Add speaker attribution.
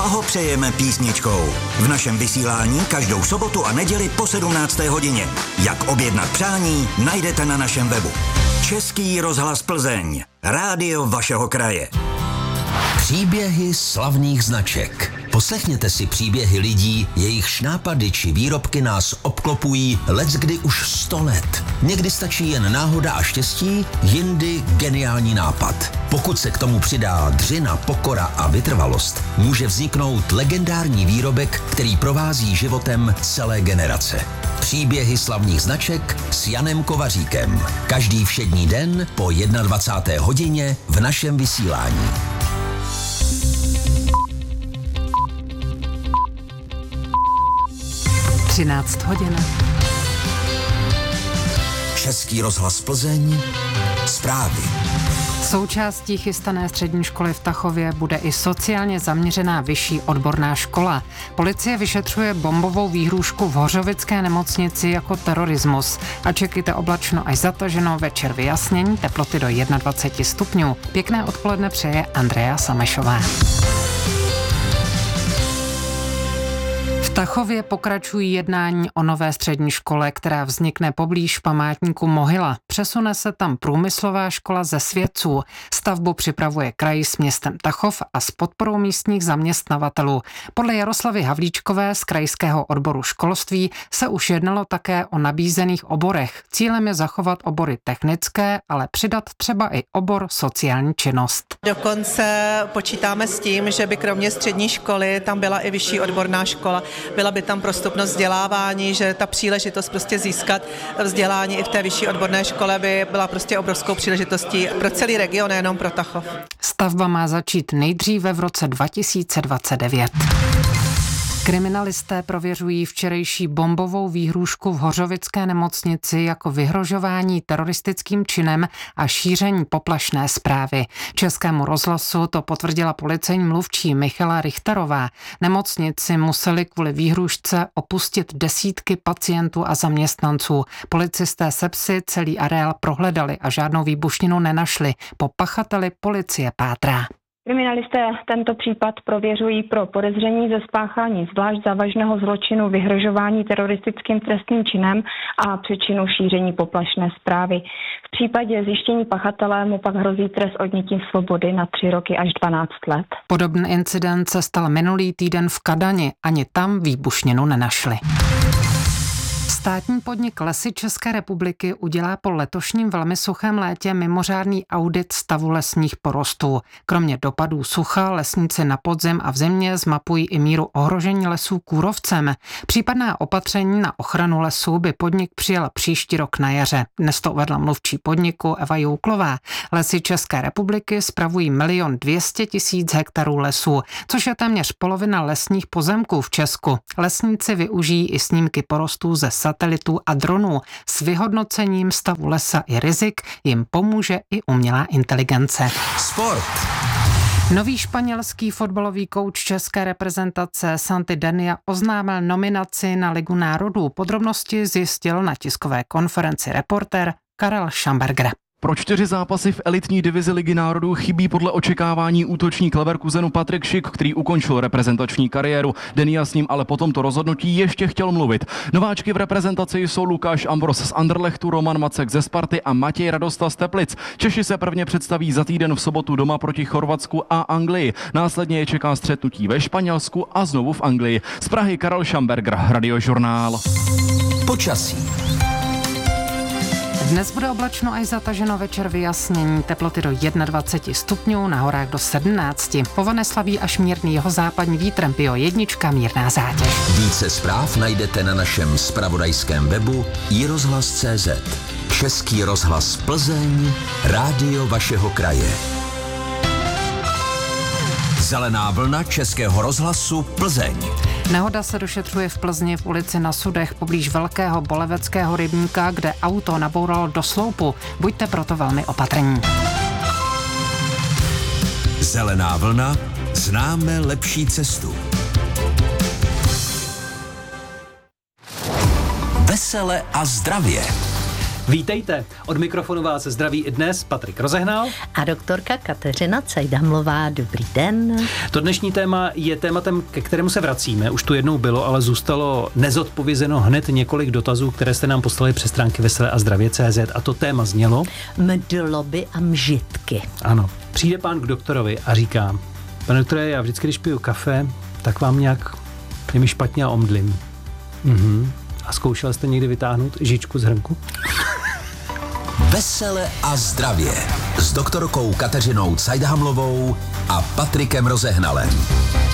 Speaker 1: blahopřejeme písničkou. V našem vysílání každou sobotu a neděli po 17. hodině. Jak objednat přání, najdete na našem webu. Český rozhlas Plzeň. Rádio vašeho kraje.
Speaker 2: Příběhy slavných značek. Poslechněte si příběhy lidí, jejichž nápady či výrobky nás obklopují leckdy už 100 let. Někdy stačí jen náhoda a štěstí, jindy geniální nápad. Pokud se k tomu přidá dřina, pokora a vytrvalost, může vzniknout legendární výrobek, který provází životem celé generace. Příběhy slavných značek s Janem Kovaříkem. Každý všední den po 21. hodině v našem vysílání.
Speaker 3: (13:00).
Speaker 2: Český rozhlas Plzeň. Zprávy.
Speaker 3: Součástí chystané střední školy v Tachově bude i sociálně zaměřená vyšší odborná škola. Policie vyšetřuje bombovou výhrůžku v Hořovické nemocnici jako terorismus. A čekejte oblačno až zataženo, večer vyjasnění, teploty do 21 stupňů. Pěkné odpoledne přeje Andrea Samešová. V Tachově pokračují jednání o nové střední škole, která vznikne poblíž památníku Mohyla. Přesune se tam průmyslová škola ze Světců. Stavbu připravuje kraj s městem Tachov a s podporou místních zaměstnavatelů. Podle Jaroslavy Havlíčkové z krajského odboru školství se už jednalo také o nabízených oborech. Cílem je zachovat obory technické, ale přidat třeba i obor sociální činnost.
Speaker 4: Dokonce počítáme s tím, že by kromě střední školy tam byla i vyšší odborná škola. Byla by tam prostupnost vzdělávání, že ta příležitost prostě získat vzdělání i v té vyšší odborné škole by byla prostě obrovskou příležitostí pro celý region, nejenom pro Tachov.
Speaker 3: Stavba má začít nejdříve v roce 2029. Kriminalisté prověřují včerejší bombovou výhrůžku v Hořovické nemocnici jako vyhrožování teroristickým činem a šíření poplašné zprávy. Českému rozhlasu to potvrdila policejní mluvčí Michala Richterová. Nemocnici museli kvůli výhrůžce opustit desítky pacientů a zaměstnanců. Policisté se psy celý areál prohledali a žádnou výbušninu nenašli. Po pachateli policie pátrá.
Speaker 5: Kriminalisté tento případ prověřují pro podezření ze spáchání zvlášť závažného zločinu vyhrožování teroristickým trestným činem a přečinu šíření poplašné zprávy. V případě zjištění pachatele mu pak hrozí trest odnětí svobody na 3 roky až 12 let.
Speaker 3: Podobný incident se stal minulý týden v Kadani, ani tam výbušninu nenašli. Státní podnik Lesy České republiky udělá po letošním velmi suchém létě mimořádný audit stavu lesních porostů. Kromě dopadů sucha lesníci na podzim a v zimě zmapují i míru ohrožení lesů kůrovcem. Případná opatření na ochranu lesů by podnik přijal příští rok na jaře. Dnes to uvedla mluvčí podniku Eva Jouklová. Lesy České republiky spravují 1 200 000 hektarů lesů, což je téměř polovina lesních pozemků v Česku. Lesníci využijí i snímky porostů ze satelitů a dronů. S vyhodnocením stavu lesa i rizik jim pomůže i umělá inteligence.
Speaker 2: Sport.
Speaker 3: Nový španělský fotbalový kouč české reprezentace Santi Denia oznámil nominaci na Ligu národů. Podrobnosti zjistil na tiskové konferenci reportér Karel Schamberger.
Speaker 6: Pro 4 zápasy v elitní divizi Ligy národů chybí podle očekávání útočník Leverkusenu Patrik Schick, který ukončil reprezentační kariéru. Denia s ním ale po tomto rozhodnutí ještě chtěl mluvit. Nováčky v reprezentaci jsou Lukáš Ambros z Anderlechtu, Roman Macek ze Sparty a Matěj Radosta z Teplic. Češi se prvně představí za týden v sobotu doma proti Chorvatsku a Anglii. Následně je čeká střetnutí ve Španělsku a znovu v Anglii. Z Prahy Karel Schamberger, Radiožurnál.
Speaker 2: Počasí.
Speaker 3: Dnes bude oblačno až zataženo, večer vyjasnění, teploty do 21 stupňů, na horách do 17. Povane slabý až mírný jihozápadní vítr, Bio1 mírná zátěž.
Speaker 2: Více zpráv najdete na našem zpravodajském webu iRozhlas.cz. Český rozhlas Plzeň, rádio vašeho kraje. Zelená vlna Českého rozhlasu Plzeň.
Speaker 3: Nehoda se došetřuje v Plzni v ulici Na Sudech poblíž Velkého Boleveckého rybníka, kde auto nabouralo do sloupu. Buďte proto velmi opatrní.
Speaker 2: Zelená vlna, známe lepší cestu. Vesele a zdravě.
Speaker 7: Vítejte. Od mikrofonu vás zdraví i dnes Patrik Rozehnal
Speaker 8: a doktorka Kateřina Cajdhamlová. Dobrý den.
Speaker 7: To dnešní téma je tématem, ke kterému se vracíme. Už tu jednou bylo, ale zůstalo nezodpovězeno hned několik dotazů, které jste nám poslali přes stránky veseleazdravě.cz a to téma znělo
Speaker 8: mdloby a mžitky.
Speaker 7: Ano. Přijde pán k doktorovi a říká: pane doktore, já vždycky, když piju kafe, tak vám nějak je mi špatně a omdlím. A zkoušel jste někdy vytáhnout žičku z hrnku?
Speaker 2: Vesele a zdravě s doktorkou Kateřinou Cajdhamlovou a Patrikem Rozehnalem.